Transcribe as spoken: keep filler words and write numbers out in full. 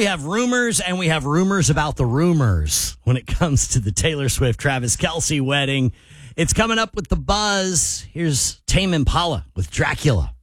We have rumors, and we have rumors about the rumors when it comes to the Taylor Swift Travis Kelce wedding. It's coming up with the buzz. Here's Tame Impala with Dracula.